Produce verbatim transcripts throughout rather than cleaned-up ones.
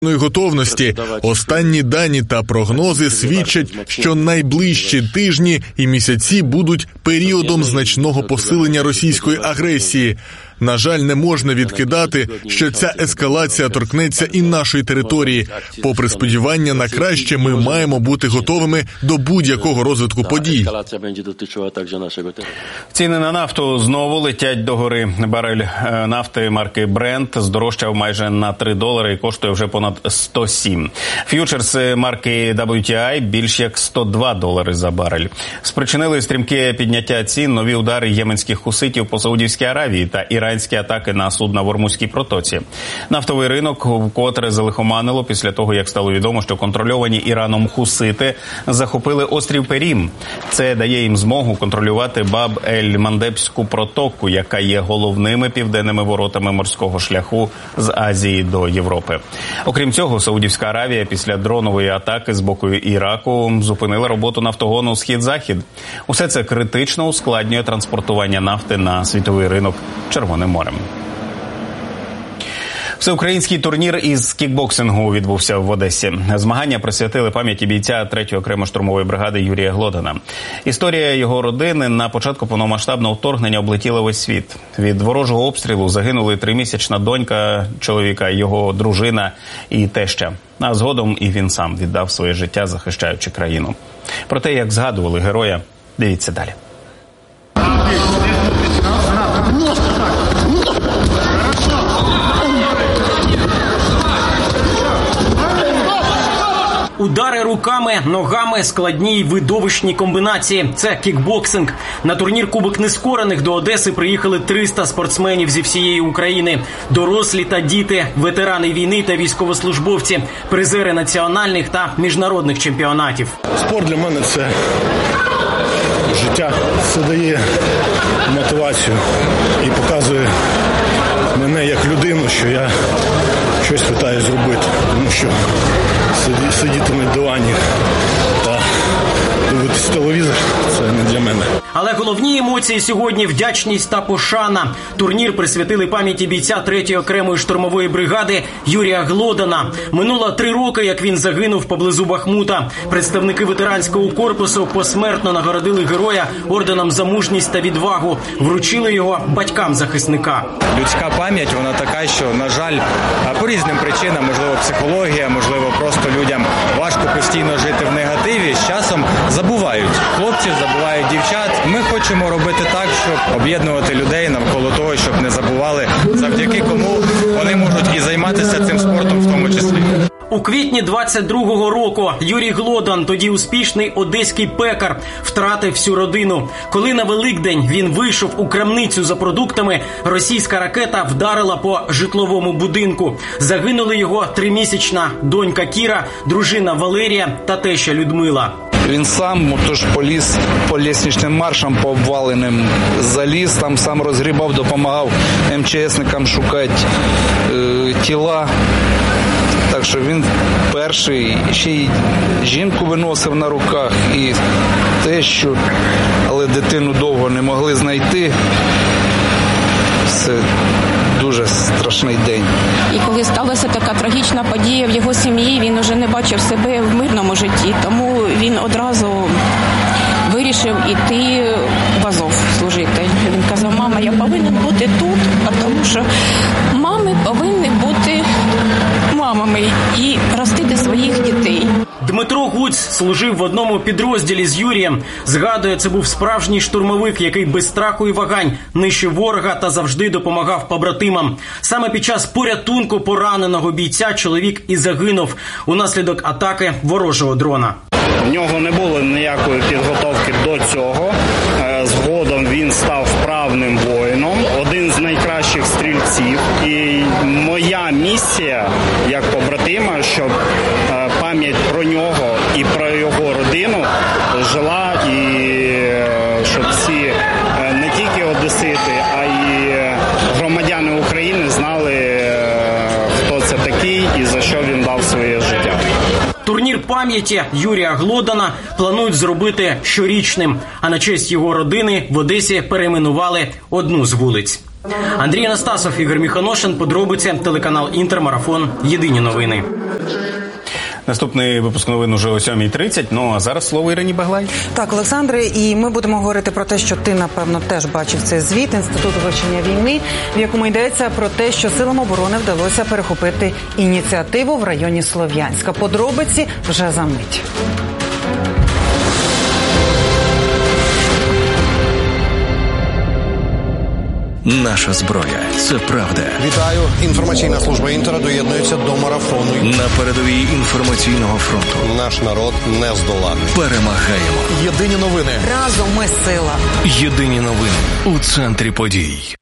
готовності. Останні дані та прогнози свідчать, що найближчі тижні і місяці будуть періодом значного посилення російської агресії. На жаль, не можна відкидати, що ця ескалація торкнеться і нашої території. Попри сподівання на краще, ми маємо бути готовими до будь-якого розвитку подій. Ціни на нафту знову летять догори. Барель нафти марки Brent здорожчав майже на три долари і коштує вже понад сто сім. Ф'ючерси марки дабл ю ті ай більш як сто два долари за барель. Спричинили стрімке підняття цін нові удари єменських хуситів по Саудівській Аравії та іранські атаки на судна в Ормузькій протоці. Нафтовий ринок вкотре залихоманило після того, як стало відомо, що контрольовані Іраном хусити захопили острів Перім. Це дає їм змогу контролювати Баб-ель-Мандебську протоку, яка є головними південними воротами морського шляху з Азії до Європи. Окрім цього, Саудівська Аравія після дронової атаки з боку Іраку зупинила роботу нафтогону «Схід-Захід». Усе це критично ускладнює транспортування нафти на світовий ринок Червоним морем. Всеукраїнський турнір із кікбоксингу відбувся в Одесі. Змагання присвятили пам'яті бійця третьої окремої штурмової бригади Юрія Глодана. Історія його родини на початку повномасштабного вторгнення облетіла весь світ. Від ворожого обстрілу загинули тримісячна донька чоловіка, його дружина і теща. А згодом і він сам віддав своє життя, захищаючи країну. Про те, як згадували героя, дивіться далі. Удари руками, ногами, складні й видовищні комбінації. Це кікбоксинг. На турнір Кубок Нескорених до Одеси приїхали триста спортсменів зі всієї України. Дорослі та діти, ветерани війни та військовослужбовці, призери національних та міжнародних чемпіонатів. Спорт для мене – це життя. Це дає мотивацію і показує мене як людину, що я щось питаю зробити. Тому що сидіти на дивані та дивитися телевізор – це не для мене. Але головні емоції сьогодні – вдячність та пошана. Турнір присвятили пам'яті бійця третьої окремої штурмової бригади Юрія Глодана. Минуло три роки, як він загинув поблизу Бахмута. Представники ветеранського корпусу посмертно нагородили героя орденом за мужність та відвагу. Вручили його батькам захисника. Людська пам'ять, вона така, що, на жаль, по різним причинам, можливо, психологія, можливо, просто людям важко постійно жити в негативі, з часом забувають хлопців, забувають дівчат. Ми хочемо робити так, щоб об'єднувати людей навколо того, щоб не забували, завдяки кому вони можуть і займатися цим спортом в тому числі. У квітні двадцять другого року Юрій Глодан, тоді успішний одеський пекар, втратив всю родину. Коли на Великдень він вийшов у крамницю за продуктами, російська ракета вдарила по житловому будинку. Загинули його тримісячна донька Кіра, дружина Валерія та теща Людмила. Він сам тож поліз по лісничним маршам, по обваленим заліз, там сам розгрібав, допомагав ем че есникам шукати е, тіла. Так що він перший, ще й жінку виносив на руках, і тещу, але дитину довго не могли знайти. Це дуже страшний день. І коли сталася така трагічна подія в його сім'ї, він уже не бачив себе в мирному житті, тому він одразу вирішив іти в Азов служити. Він казав: мама, я повинен бути тут, тому що мами повинні бути мамами і ростити своїх дітей. Дмитро Гуць служив в одному підрозділі з Юрієм. Згадує, це був справжній штурмовик, який без страху і вагань нищив ворога та завжди допомагав побратимам. Саме під час порятунку пораненого бійця чоловік і загинув унаслідок атаки ворожого дрона. В нього не було ніякої підготовки до цього. Згодом він став вправним воїном, один з найкращих стрільців. І моя місія як побратима, щоб пам'ять про нього і про його родину жила, і щоб всі не тільки одесити, а й громадяни України знали, хто це такий і за що він дав своє життя. Турнір пам'яті Юрія Глодана планують зробити щорічним, а на честь його родини в Одесі перейменували одну з вулиць. Андрій Анастасов, Ігор Міхоношин, подробиці, телеканал Інтермарафон, єдині новини. Наступний випуск новин уже о сьомій тридцять, ну а зараз слово Ірині Баглай. Так, Олександре, і ми будемо говорити про те, що ти, напевно, теж бачив цей звіт Інституту вивчення війни, в якому йдеться про те, що силам оборони вдалося перехопити ініціативу в районі Слов'янська. Подробиці вже за мить. Наша зброя – це правда. Вітаю. Інформаційна служба Інтера доєднується до марафону. На передовій інформаційного фронту. Наш народ не здоланий. Перемагаємо. Єдині новини. Разом ми сила. Єдині новини у центрі подій.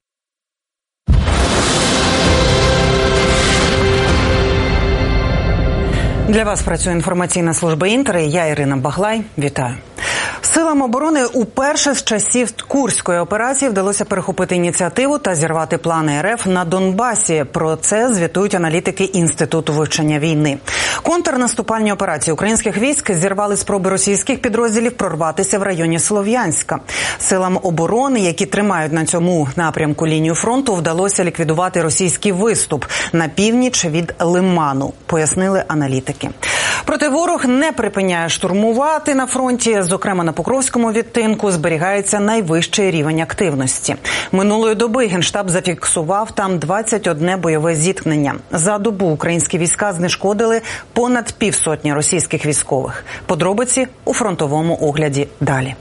Для вас працює інформаційна служба Інтера. Я Ірина Баглай. Вітаю. Силам оборони уперше з часів Курської операції вдалося перехопити ініціативу та зірвати плани РФ на Донбасі. Про це звітують аналітики Інституту вивчення війни. Контрнаступальні операції українських військ зірвали спроби російських підрозділів прорватися в районі Слов'янська. Силам оборони, які тримають на цьому напрямку лінію фронту, вдалося ліквідувати російський виступ на північ від Лиману, пояснили аналітики. Проте ворог не припиняє штурмувати на фронті. Зокрема, на Покровському відтинку зберігається найвищий рівень активності. Минулої доби Генштаб зафіксував там двадцять одне бойове зіткнення. За добу українські війська знешкодили понад півсотні російських військових. Подробиці у фронтовому огляді далі.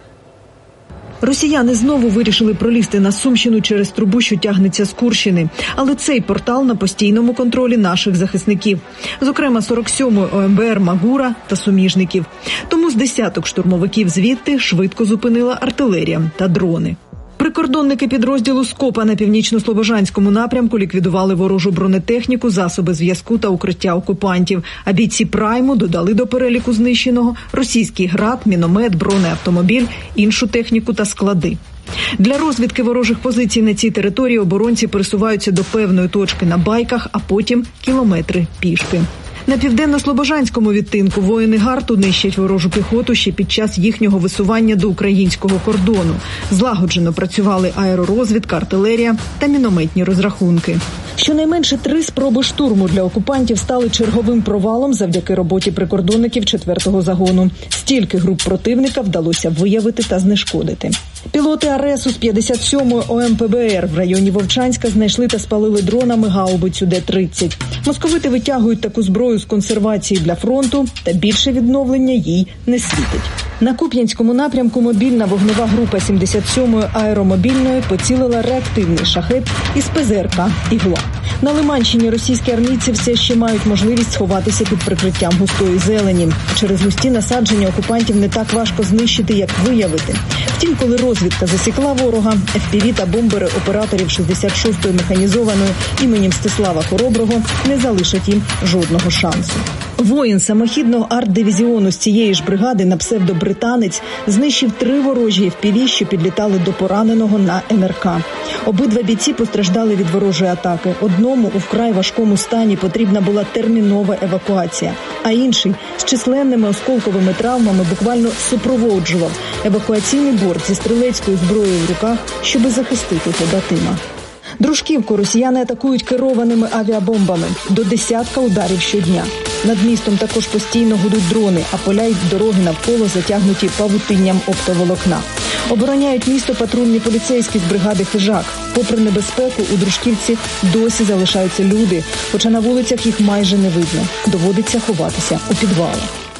Росіяни знову вирішили пролізти на Сумщину через трубу, що тягнеться з Курщини. Але цей портал на постійному контролі наших захисників. Зокрема, сорок сьомої О Ем Бе Ер «Магура» та суміжників. Тому з десяток штурмовиків звідти швидко зупинила артилерія та дрони. Прикордонники підрозділу «Скопа» на північно-слобожанському напрямку ліквідували ворожу бронетехніку, засоби зв'язку та укриття окупантів. А бійці «Прайму» додали до переліку знищеного російський град, міномет, бронеавтомобіль, іншу техніку та склади. Для розвідки ворожих позицій на цій території оборонці пересуваються до певної точки на байках, а потім кілометри пішки. На південно-слобожанському відтинку воїни гарту нищать ворожу піхоту ще під час їхнього висування до українського кордону. Злагоджено працювали аеророзвідка, артилерія та мінометні розрахунки. Щонайменше три спроби штурму для окупантів стали черговим провалом завдяки роботі прикордонників четвертого загону. Стільки груп противника вдалося виявити та знешкодити. Пілоти А Р Е Су з п'ятдесят сьомої О Ем Пе Бе Ер в районі Вовчанська знайшли та спалили дронами гаубицю Д тридцять. Московити витягують таку зброю з консервації для фронту, та більше відновлення їй не світить. На Куп'янському напрямку мобільна вогнева група сімдесят сьомої аеромобільної поцілила реактивний шахет із Пе Зе Ер Ка «Ігла». На Лиманщині російські армійці все ще мають можливість сховатися під прикриттям густої зелені. Через густі насадження окупантів не так важко знищити, як виявити. Втім, коли розвідка засікла ворога, Еф Пі Ві та бомбери операторів шістдесят шостої механізованої імені Мстислава Хороброго не залишать їм жодного шансу. Воїн самохідного арт-дивізіону з цієї ж бригади на псевдо-британець знищив три ворожі Еф Пі Ві, що підлітали до пораненого на Ен Ер Ка. Обидва бійці постраждали від ворожої атаки. Одному у вкрай важкому стані потрібна була термінова евакуація, а інший з численними осколковими травмами буквально супроводжував евакуаційний борт зі стрілецькою зброєю в руках, щоби захистити побратима. Дружківку росіяни атакують керованими авіабомбами. До десятка ударів щодня. Над містом також постійно гудуть дрони, а поля й дороги навколо затягнуті павутинням оптоволокна. Обороняють місто патрульні поліцейські з бригади «Хижак». Попри небезпеку, у Дружківці досі залишаються люди, хоча на вулицях їх майже не видно. Доводиться ховатися у підвалах.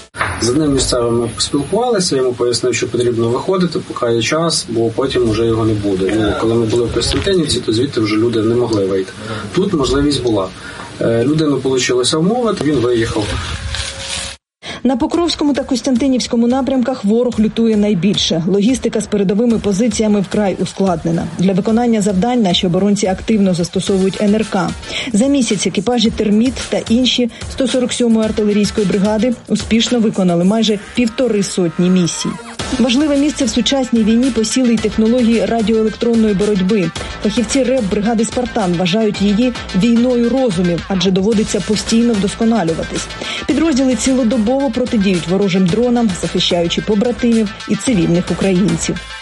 З одним місцевим ми поспілкувалися, йому пояснив, що потрібно виходити, поки є час, бо потім вже його не буде. Ну, коли ми були в Костянтинівці, то звідти вже люди не могли вийти. Тут можливість була. Людину вийшло вмовити, він виїхав. На Покровському та Костянтинівському напрямках ворог лютує найбільше. Логістика з передовими позиціями вкрай ускладнена. Для виконання завдань наші оборонці активно застосовують Ен Ер Ка. За місяць екіпажі «Терміт» та інші сто сорок сьомої артилерійської бригади успішно виконали майже півтори сотні місій. Важливе місце в сучасній війні посіли й технології радіоелектронної боротьби. Фахівці РЕБ бригади «Спартан» вважають її війною розумів, адже доводиться постійно вдосконалюватись. Підрозділи цілодобово протидіють ворожим дронам, захищаючи побратимів і цивільних українців.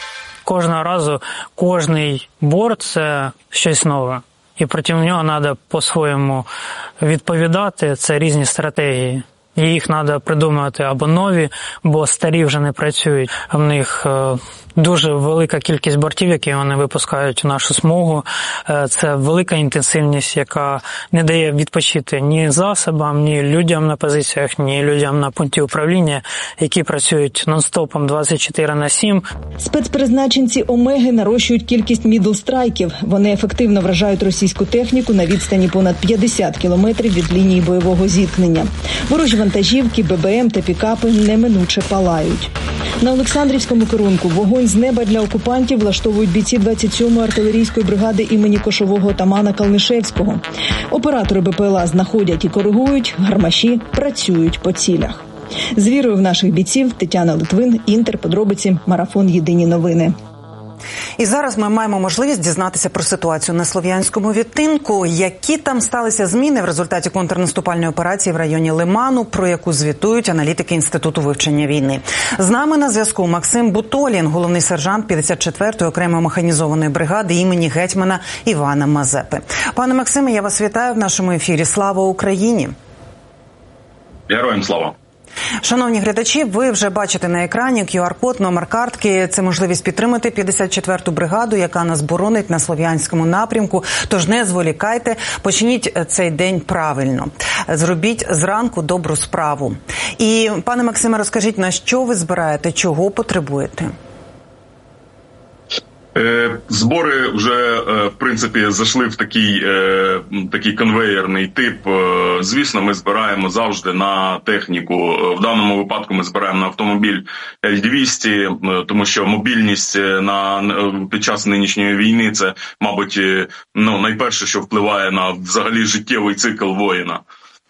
кожного разу кожний борт – це щось нове. І проти нього треба по-своєму відповідати, це різні стратегії. І їх треба придумувати або нові, бо старі вже не працюють. В них дуже велика кількість бортів, які вони випускають у нашу смугу. Це велика інтенсивність, яка не дає відпочити ні засобам, ні людям на позиціях, ні людям на пункті управління, які працюють нон-стопом двадцять чотири на сім. Спецпризначенці «Омеги» нарощують кількість мідл-страйків. Вони ефективно вражають російську техніку на відстані понад п'ятдесят кілометрів від лінії бойового зіткнення. Ворожі вантажівки, ББМ та пікапи неминуче палають. На Олександрівському керунку вогонь з неба для окупантів влаштовують бійці двадцять сьомої артилерійської бригади імені кошового отамана Калнишевського. Оператори БПЛА знаходять і коригують, гармаші працюють по цілях. З вірою в наших бійців Тетяна Литвин, Інтер, подробиці, марафон «Єдині новини». І зараз ми маємо можливість дізнатися про ситуацію на Слов'янському відтинку, які там сталися зміни в результаті контрнаступальної операції в районі Лиману, про яку звітують аналітики Інституту вивчення війни. З нами на зв'язку Максим Бутолін, головний сержант п'ятдесят четвертої окремої механізованої бригади імені гетьмана Івана Мазепи. Пане Максиме, я вас вітаю в нашому ефірі. Слава Україні! Героям слава! Шановні глядачі, ви вже бачите на екрані ку ар-код, номер картки. Це можливість підтримати п'ятдесят четверту бригаду, яка нас боронить на Слов'янському напрямку. Тож не зволікайте, почніть цей день правильно. Зробіть зранку добру справу. І, пане Максиме, розкажіть, на що ви збираєте, чого потребуєте? Збори вже, в принципі, зайшли в такий, такий конвеєрний тип. Звісно, ми збираємо завжди на техніку. В даному випадку ми збираємо на автомобіль Ель двісті, тому що мобільність на, під час нинішньої війни – це, мабуть, ну, найперше, що впливає на взагалі життєвий цикл воїна.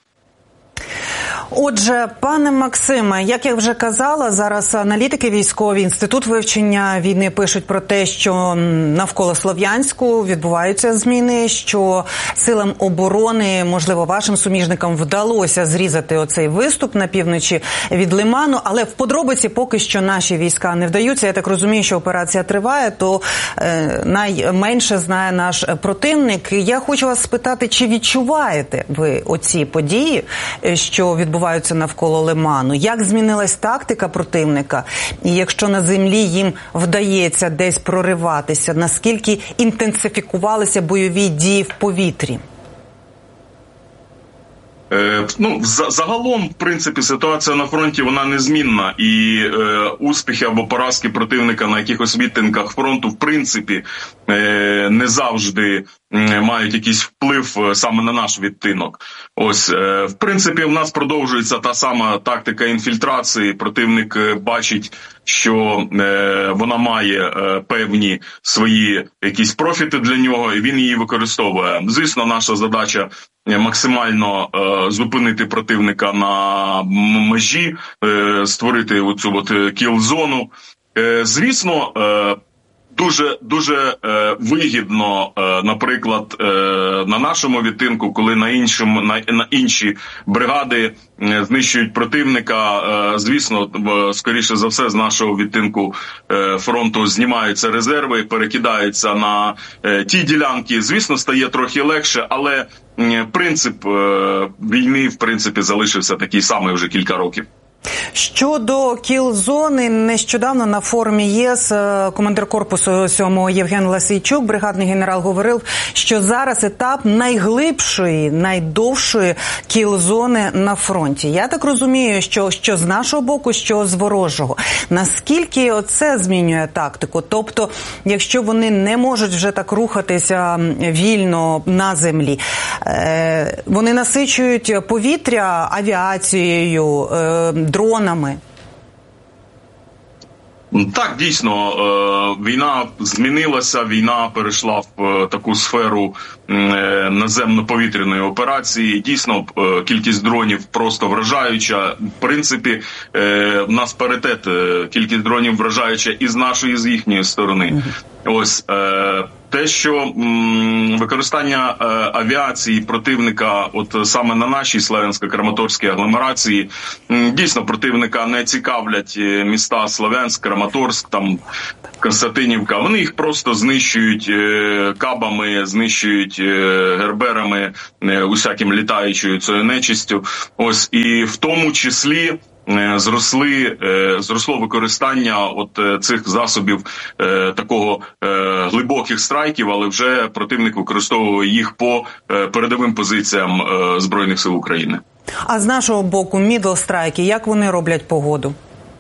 Отже, пане Максиме, як я вже казала, зараз аналітики військові, Інститут вивчення війни пишуть про те, що навколо Слов'янську відбуваються зміни, що силам оборони, можливо, вашим суміжникам вдалося зрізати оцей виступ на півночі від Лиману, але в подробиці поки що наші війська не вдаються. Я так розумію, що операція триває, то е, найменше знає наш противник. Я хочу вас спитати, чи відчуваєте ви оці події, що відбуваються навколо Лиману? Як змінилась тактика противника? І якщо на землі їм вдається десь прориватися, наскільки інтенсифікувалися бойові дії в повітрі? Е, ну, загалом, в принципі, ситуація на фронті, вона незмінна. І е, успіхи або поразки противника на якихось відтинках фронту, в принципі, е, не завжди мають якийсь вплив саме на наш відтинок. Ось, е, в принципі, в нас продовжується та сама тактика інфільтрації. Противник бачить, що е, вона має е, певні свої якісь профіти для нього, і він її використовує. Звісно, наша задача максимально е, зупинити противника на межі, е, створити оцю от кіл-зону. Е, звісно, е, дуже дуже е, вигідно, е, наприклад, е, на нашому відтинку, коли на іншому на, на інші бригади е, знищують противника. Е, звісно, е, скоріше за все, з нашого відтинку е, фронту знімаються резерви, перекидаються на е, ті ділянки. Звісно, стає трохи легше, але е, принцип е, війни, в принципі, залишився такий самий вже кілька років. Щодо кіл-зони, нещодавно на форумі ЄС командир корпусу сьомого Євген Ласійчук, бригадний генерал, говорив, що зараз етап найглибшої, найдовшої кіл-зони на фронті. Я так розумію, що, що з нашого боку, що з ворожого. Наскільки оце змінює тактику? Тобто, якщо вони не можуть вже так рухатися вільно на землі, вони насичують повітря авіацією, дронами? Так, дійсно, війна змінилася, війна перейшла в таку сферу наземно-повітряної операції. Дійсно, кількість дронів просто вражаюча. В принципі, в нас паритет, кількість дронів вражаюча і з нашої, і з їхньої сторони. Ось, те, що м, використання е, авіації противника, от саме на нашій Слов'янсько-Краматорській агломерації, м, дійсно противника не цікавлять міста Слов'янськ, Краматорськ, там Константинівка. Вони їх просто знищують е, кабами, знищують е, герберами, е, усяким літаючою цією нечистю. Ось і в тому числі зросли, зросло використання от цих засобів такого глибоких страйків, але вже противник використовує їх по передовим позиціям Збройних сил України. А з нашого боку, мідл-страйки, як вони роблять погоду?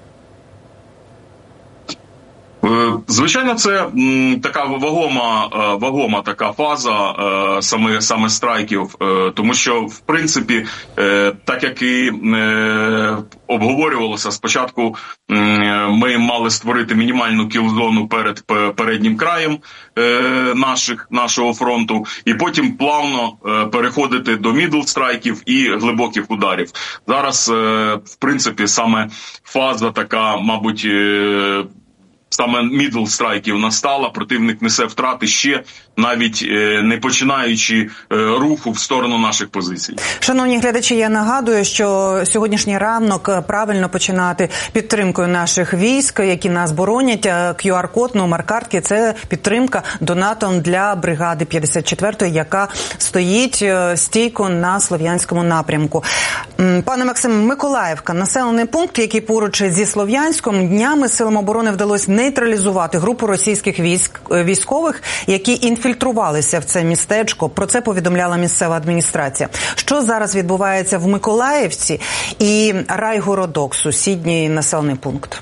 Звичайно, це м, така вагома, вагома така фаза е, саме, саме страйків, е, тому що, в принципі, е, так як і е, обговорювалося, спочатку е, ми мали створити мінімальну кіл-зону перед переднім краєм е, наших, нашого фронту, і потім плавно е, переходити до мідл-страйків і глибоких ударів. Зараз, е, в принципі, саме фаза така, мабуть, е, саме мідл страйків настала, противник несе втрати ще, навіть е, не починаючи е, руху в сторону наших позицій. Шановні глядачі, я нагадую, що сьогоднішній ранок правильно починати підтримкою наших військ, які нас боронять. кю ар-код, номер картки – це підтримка донатом для бригади п'ятдесят четвертої, яка стоїть стійко на Слов'янському напрямку. Пане Максиме, Миколаївка – населений пункт, який поруч зі Слов'янськом. Днями силам оборони вдалося нейтралізувати групу російських військ, військових, які інфільтрувалися в це містечко. Про це повідомляла місцева адміністрація. Що зараз відбувається в Миколаївці і Райгородок, сусідній населений пункт?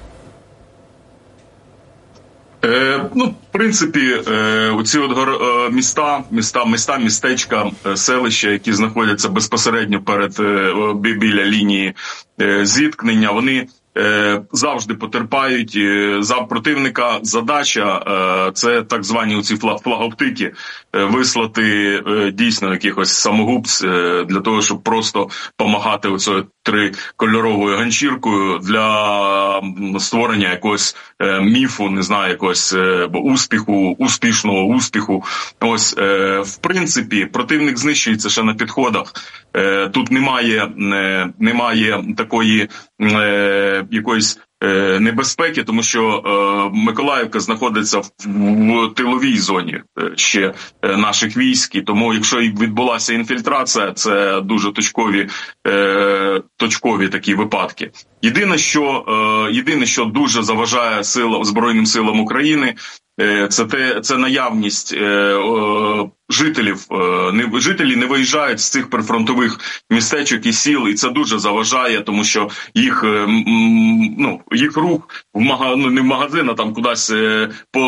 Е, ну, в принципі, е, оці от гор, е, міста, міста, міста, містечка, е, селища, які знаходяться безпосередньо перед е, біля лінії е, зіткнення, вони Е, завжди потерпають е, за противника. Задача е, це так звані оці флаг, флагоптики, е, вислати е, дійсно якихось самогубць е, для того, щоб просто помагати оцею трикольоровою ганчіркою для створення якогось е, міфу, не знаю, якогось е, успіху, успішного успіху. Ось, е, в принципі, противник знищується ще на підходах. Е, тут немає, не, немає такої е, якоїсь е, небезпеки, тому що е, Миколаївка знаходиться в, в тиловій зоні е, ще е, наших військ, і тому якщо і відбулася інфільтрація, це дуже точкові, е, точкові такі випадки. Єдине, що, е, єдине, що дуже заважає силам, Збройним силам України, Це те, це наявність е, е, жителів. Е, не, жителі не виїжджають з цих прифронтових містечок і сіл, і це дуже заважає, тому що їх, е, м, ну, їх рух в мага, ну, не в магазин, а там кудись е, по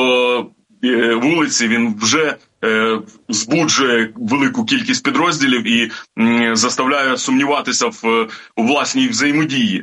е, вулиці, він вже е, збуджує велику кількість підрозділів і е, заставляє сумніватися в у власній взаємодії.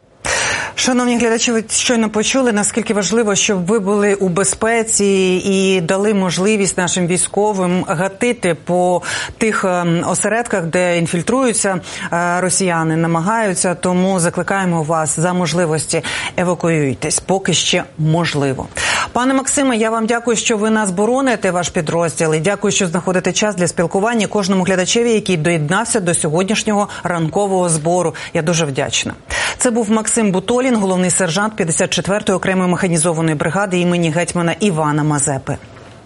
Шановні глядачі, ви щойно почули, наскільки важливо, щоб ви були у безпеці і дали можливість нашим військовим гатити по тих осередках, де інфільтруються росіяни, намагаються. Тому закликаємо вас за можливості евакуюйтесь, поки ще можливо. Пане Максиме, я вам дякую, що ви нас бороните, ваш підрозділ, і дякую, що знаходите час для спілкування кожному глядачеві, який доєднався до сьогоднішнього ранкового збору. Я дуже вдячна. Це був Максим Бутолін, головний сержант п'ятдесят четвертої окремої механізованої бригади імені гетьмана Івана Мазепи.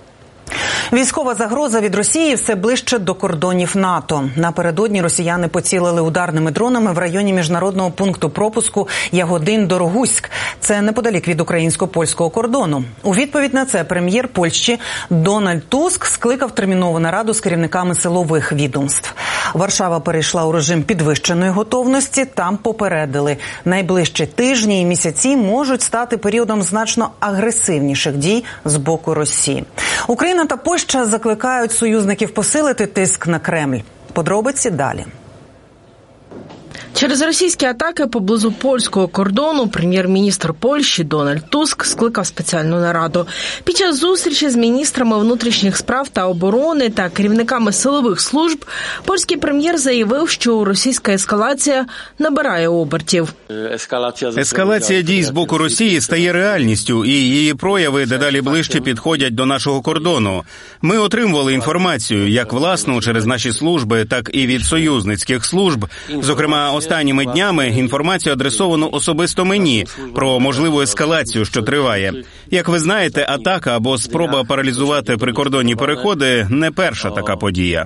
Військова загроза від Росії все ближче до кордонів НАТО. Напередодні росіяни поцілили ударними дронами в районі міжнародного пункту пропуску Ягодин-Дорогуськ. Це неподалік від українсько-польського кордону. У відповідь на це прем'єр Польщі Дональд Туск скликав термінову нараду з керівниками силових відомств. Варшава перейшла у режим підвищеної готовності. Там попередили, найближчі тижні і місяці можуть стати періодом значно агресивніших дій з боку Росії. Україна та Польща закликають союзників посилити тиск на Кремль. Подробиці далі. Через російські атаки поблизу польського кордону прем'єр-міністр Польщі Дональд Туск скликав спеціальну нараду. Під час зустрічі з міністрами внутрішніх справ та оборони та керівниками силових служб польський прем'єр заявив, що російська ескалація набирає обертів. Ескалація дій з боку Росії стає реальністю, і її прояви дедалі ближче підходять до нашого кордону. Ми отримували інформацію, як власну через наші служби, так і від союзницьких служб. Зокрема, останніми днями інформацію адресовану особисто мені про можливу ескалацію, що триває. Як ви знаєте, атака або спроба паралізувати прикордонні переходи – не перша така подія.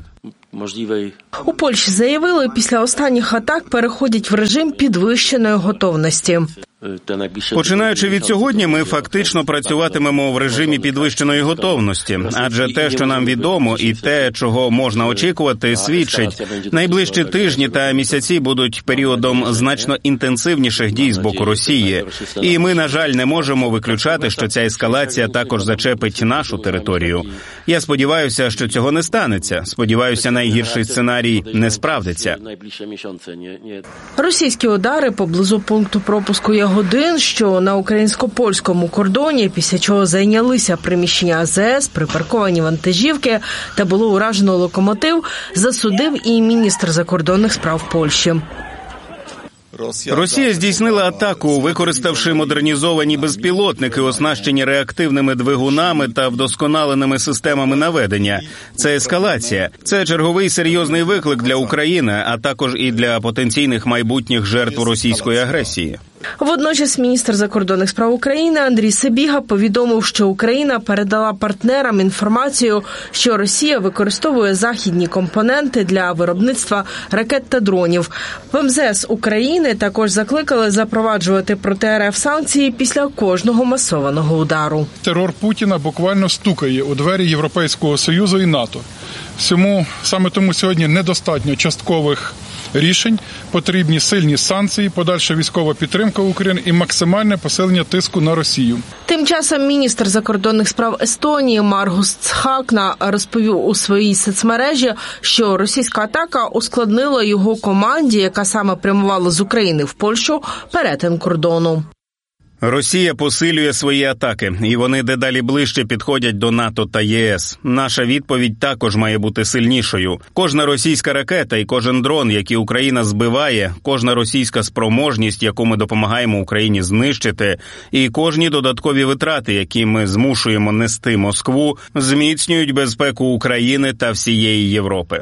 У Польщі заявили, після останніх атак переходять в режим підвищеної готовності. Починаючи від сьогодні, ми фактично працюватимемо в режимі підвищеної готовності, адже те, що нам відомо, і те, чого можна очікувати, свідчить. Найближчі тижні та місяці будуть періодом значно інтенсивніших дій з боку Росії. І ми, на жаль, не можемо виключати, що ця ескалація також зачепить нашу територію. Я сподіваюся, що цього не станеться. Сподіваюся, найгірший сценарій не справдиться. Російські удари поблизу пункту пропуску Ягодин, що на українсько-польському кордоні, після чого зайнялися приміщення А З С, припарковані вантажівки та було уражено локомотив, засудив і міністр закордонних справ Польщі. Росія здійснила атаку, використавши модернізовані безпілотники, оснащені реактивними двигунами та вдосконаленими системами наведення. Це ескалація. Це черговий серйозний виклик для України, а також і для потенційних майбутніх жертв російської агресії. Водночас міністр закордонних справ України Андрій Сибіга повідомив, що Україна передала партнерам інформацію, що Росія використовує західні компоненти для виробництва ракет та дронів. В Ем Зе Ес України також закликали запроваджувати проти Ер Еф санкції після кожного масованого удару. Терор Путіна буквально стукає у двері Європейського Союзу і НАТО. Всьому, саме тому сьогодні недостатньо часткових рішень, потрібні сильні санкції, подальша військова підтримка України і максимальне посилення тиску на Росію. Тим часом міністр закордонних справ Естонії Маргус Цхакна розповів у своїй соцмережі, що російська атака ускладнила його команді, яка саме прямувала з України в Польщу, перетин кордону. Росія посилює свої атаки, і вони дедалі ближче підходять до НАТО та Є Ес. Наша відповідь також має бути сильнішою. Кожна російська ракета і кожен дрон, який Україна збиває, кожна російська спроможність, яку ми допомагаємо Україні знищити, і кожні додаткові витрати, які ми змушуємо нести Москву, зміцнюють безпеку України та всієї Європи.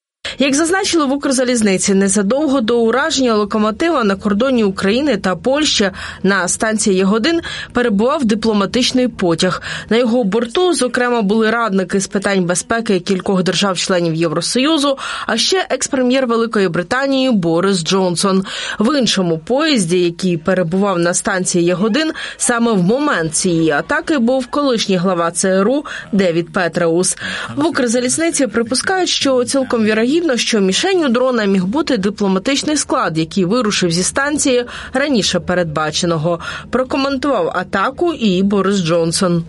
Як зазначили в Укрзалізниці, незадовго до ураження локомотива на кордоні України та Польщі на станції Ягодин перебував дипломатичний потяг. На його борту, зокрема, були радники з питань безпеки кількох держав-членів Євросоюзу, а ще екс-прем'єр Великої Британії Борис Джонсон. В іншому поїзді, який перебував на станції Ягодин, саме в момент цієї атаки був колишній глава Це Ер У Девід Петреус. В Укрзалізниці припускають, що цілком вірогідно, що мішенню дрона міг бути дипломатичний склад, який вирушив зі станції раніше передбаченого. Прокоментував атаку і Борис Джонсон.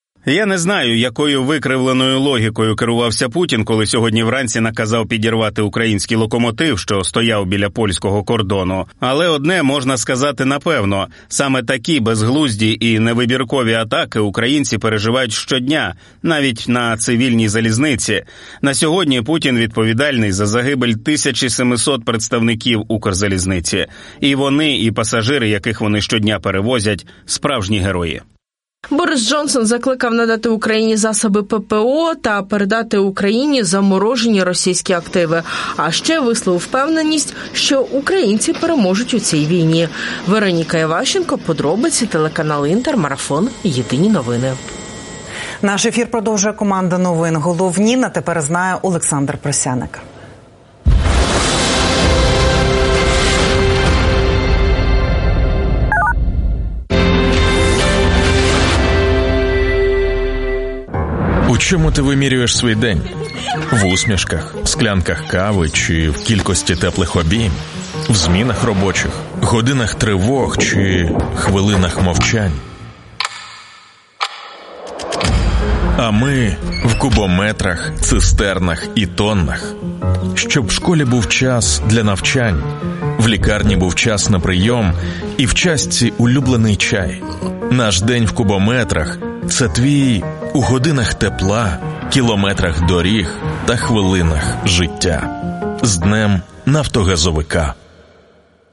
Я не знаю, якою викривленою логікою керувався Путін, коли сьогодні вранці наказав підірвати український локомотив, що стояв біля польського кордону. Але одне можна сказати напевно. Саме такі безглузді і невибіркові атаки українці переживають щодня, навіть на цивільній залізниці. На сьогодні Путін відповідальний за загибель тисячі сімсот представників Укрзалізниці. І вони, і пасажири, яких вони щодня перевозять, справжні герої. Борис Джонсон закликав надати Україні засоби Пе Пе О та передати Україні заморожені російські активи. А ще висловив впевненість, що українці переможуть у цій війні. Вероніка Іващенко, подробиці, телеканал Інтер, Марафон, Єдині новини. Наш ефір продовжує команда новин. Головні на тепер знає Олександр Просяник. У чому ти вимірюєш свій день? В усмішках, склянках кави чи в кількості теплих обійм? В змінах робочих, годинах тривог чи хвилинах мовчань? А ми в кубометрах, цистернах і тоннах. Щоб в школі був час для навчань, в лікарні був час на прийом і в частці улюблений чай. Наш день в кубометрах – це твій у годинах тепла, кілометрах доріг та хвилинах життя. З Днем нафтогазовика.